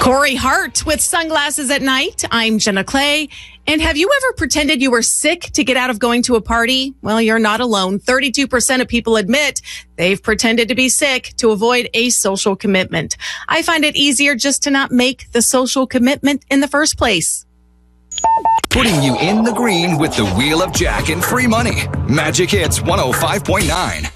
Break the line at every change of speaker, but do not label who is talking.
Corey Hart with Sunglasses at Night. I'm Jenna Clay. And have you ever pretended you were sick to get out of going to a party? Well, you're not alone. 32% of people admit they've pretended to be sick to avoid a social commitment. I find it easier just to not make the social commitment in the first place.
Putting you in the green with the Wheel of Jack and free money. Magic Hits 105.9.